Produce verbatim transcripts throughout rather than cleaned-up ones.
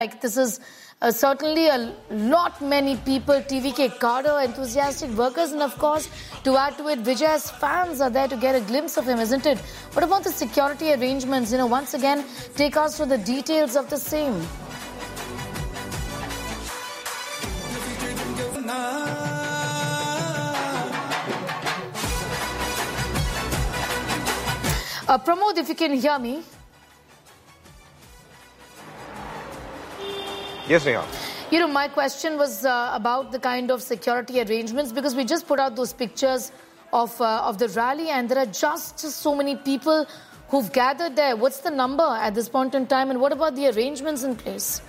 Like this is uh, certainly a lot many people, T V K cadre, enthusiastic workers, and of course, to add to it, Vijay's fans are there to get a glimpse of him, isn't it? What about the security arrangements? You know, once again, take us through the details of the same. Uh, Pramod, if you can hear me. Yes, Neha. You know, my question was uh, about the kind of security arrangements, because we just put out those pictures of uh, of the rally, and there are just so many people who've gathered there. What's the number at this point in time, and what about the arrangements in place?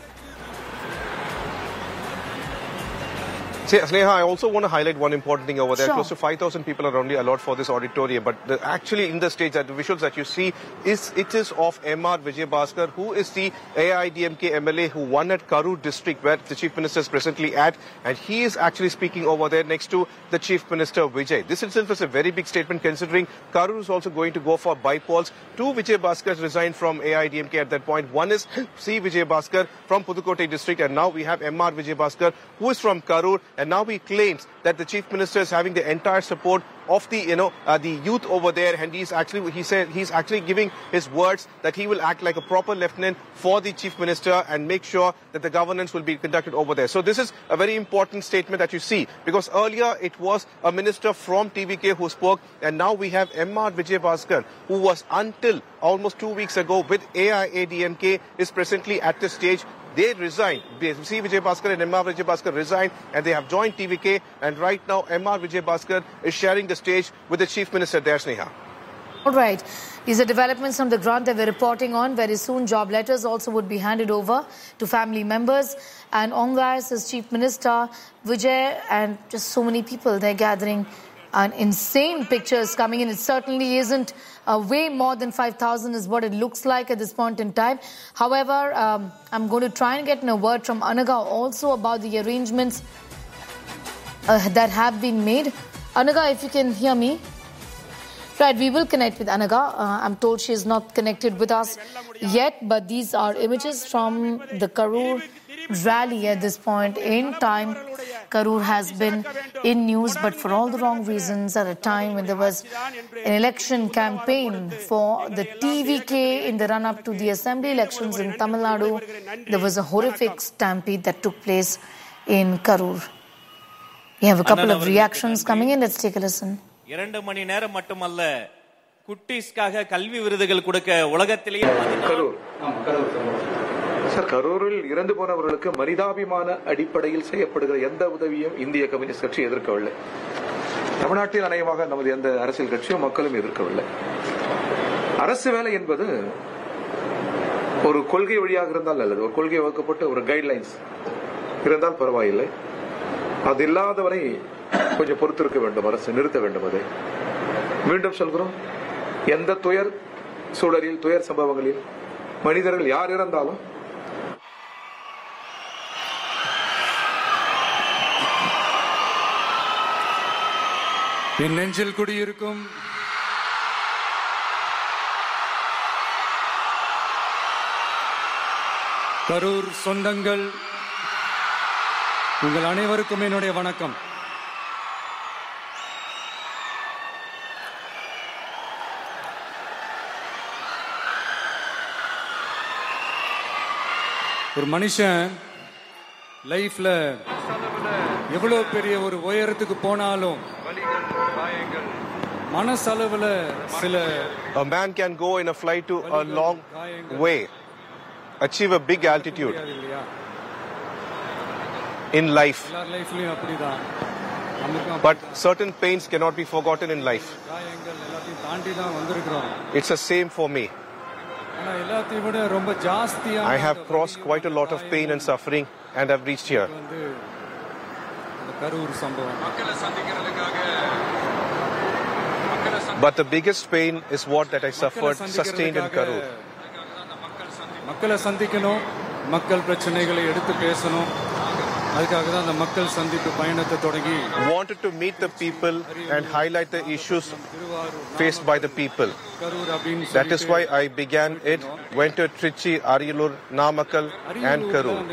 Sneha, I also want to highlight one important thing over there. Sure. Close to five thousand people are only allowed for this auditorium. But the, actually in the stage, that the visuals that you see, is it is of M R Vijayabhaskar, who is the A I A D M K M L A who won at Karur district, where the Chief Minister is presently at. And he is actually speaking over there next to the Chief Minister, Vijay. This itself is a very big statement, considering Karur is also going to go for bypolls. Two Vijayabhaskar resigned from A I A D M K at that point. One is C. Vijayabhaskar from Pudukkottai district, and now we have M R Vijayabhaskar, who is from Karur. And now he claims that the Chief Minister is having the entire support of the, you know, uh, the youth over there, and he's actually, he said, he's actually giving his words that he will act like a proper lieutenant for the Chief Minister and make sure that the governance will be conducted over there. So this is a very important statement that you see, because earlier it was a minister from T V K who spoke, and now we have M R Vijayabhaskar, who was until almost two weeks ago with A I A D M K, is presently at the stage. They resigned. C. Vijayabhaskar and M R Vijayabhaskar resigned, and they have joined T V K. And right now, M R Vijayabhaskar is sharing the stage with the Chief Minister there, Sneha. All right. These are developments from the ground that we're reporting on. Very soon, job letters also would be handed over to family members. And on that is Chief Minister Vijay, and just so many people, they're gathering. And insane pictures coming in. It certainly isn't uh, way more than five thousand is what it looks like at this point in time. However, um, I'm going to try and get a word from Anaga also about the arrangements uh, that have been made. Anaga, if you can hear me. Right, we will connect with Anaga. Uh, I'm told she is not connected with us yet, but these are images from the Karur rally at this point in time. Karur has been in news, but for all the wrong reasons, at a time when there was an election campaign for the T V K in the run-up to the assembly elections in Tamil Nadu. There was a horrific stampede that took place in Karur. We have a couple of reactions coming in. Let's take a listen. இரண்டு மணி நேரம் மட்டுமல்ல, குட்டீஸ்காக கல்வி விருதுகள் கொடுக்க உலகத்திலேயே Karur sir, கரூரில் இறந்து போனவர்களுக்கு மனிதாபிமான அடிப்படையில் செய்யப்படுகிற எந்த உதவியும் இந்திய கம்யூனிஸ்ட் கட்சி எதிர்க்கவில்லை. தமிழ்நாட்டில் அநேகமாக நமது எந்த அரசியல் கட்சியும் மக்களும் எதிர்க்கவில்லை. அரசு வேலை என்பது ஒரு கொள்கை வழியாக இருந்தால் நல்லது. ஒரு கொள்கை வகுக்கப்பட்டு ஒரு கைட்லைன்ஸ் இருந்தால் பரவாயில்லை. அது இல்லாதவரை கொஞ்சம் பொறுத்திருக்க வேண்டும். அரசு நிறுத்த வேண்டும். அதை மீண்டும் சொல்கிறோம், எந்த துயர் சூழலில், துயர் சம்பவங்களில் மனிதர்கள் யார் இறந்தாலும் என் நெஞ்சில் குடியிருக்கும் கரூர் சொந்தங்கள், உங்கள் அனைவருக்கும் என்னுடைய வணக்கம். ஒரு மனுஷன் லைஃப்ல எவ்வளவு பெரிய ஒரு உயரத்துக்கு போனாலும் மனசளவுல சில A man can go in a flight to a long way, achieve a big altitude in life, but certain pains cannot be forgotten in life. It's the same for me. I have crossed quite a lot of pain and suffering, and I've reached here. But the biggest pain is what that I suffered, sustained in Karur. மக்களை சந்திக்கணும், மக்கள் பிரச்சனைகளை எடுத்து பேசணும். அதுக்காக தான் அந்த மக்கள் சந்திப்பு பயணத்தை தொடங்கி wanted to meet the people and highlight the issues faced by the people. Karur அப்படின்னு That is why I began it, went to Trichy, Ariyalur, Namakkal and Karur.